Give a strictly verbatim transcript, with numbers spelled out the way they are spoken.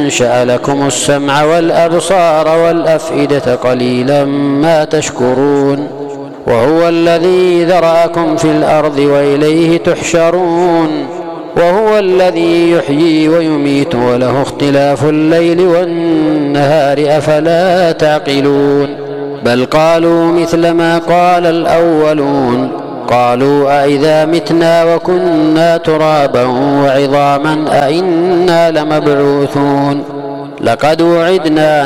أنشأ لكم السمع والأبصار والأفئدة قليلا ما تشكرون وهو الذي ذرأكم في الأرض وإليه تحشرون وهو الذي يحيي ويميت وله اختلاف الليل والنهار أفلا تعقلون بل قالوا مثل ما قال الأولون قالوا أئذا متنا وكنا ترابا وعظاما أئنا لمبعوثون لقد وعدنا